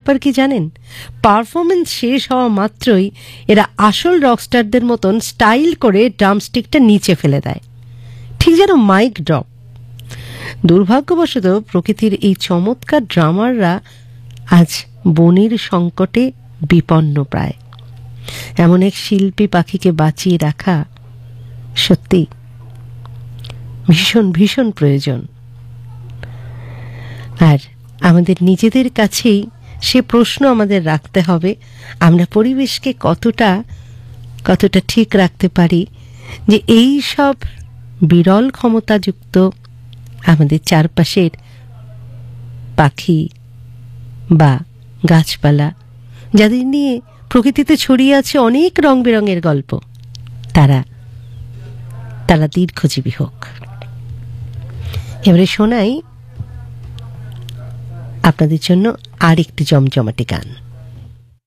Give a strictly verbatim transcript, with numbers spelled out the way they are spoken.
ব্যাপার কি জানেন? পারফরমেন্স শেষ হওয়া মাত্রই এরা আসল রকস্টারদের মতন স্টাইল করে ড্রামস্টিকটা নিচে ফেলে দেয়, ঠিক যেন মাইক ড্রপ। দুর্ভাগ্যবশত প্রকৃতির এই চমৎকার ড্রামাররা আজ বনের সংকটে বিপন্ন প্রায়। এমন এক শিল্পী পাখিকে বাঁচিয়ে রাখা সত্যি ভীষণ ভীষণ প্রয়োজন। আর আমাদের নিজেদের কাছেই সে প্রশ্ন আমাদের রাখতে হবে, আমরা পরিবেশকে কতটা কতটা ঠিক রাখতে পারি যে এই সব বিরল ক্ষমতাযুক্ত আমাদের চারপাশের পাখি বা গাছপালা, যাদের নিয়ে প্রকৃতিতে ছড়িয়ে আছে অনেক রং বেরঙের গল্প, তারা তারা দীর্ঘজীবী হোক। এবারে শোনাই আপনাদের জন্য আরেকটি জমজমাটি গান।